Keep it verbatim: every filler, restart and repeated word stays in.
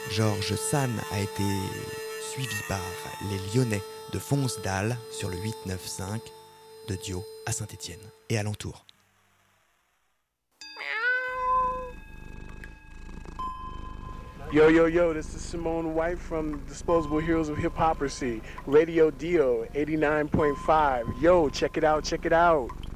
Georges Sand a été suivi par les Lyonnais de Fonsdal sur le huit neuf cinq de Dio à Saint-Étienne et alentour. Yo, yo, yo, this is Simone White from Disposable Heroes of Hip Hopocracy, Radio Dio eighty-nine point five. Yo, check it out, check it out.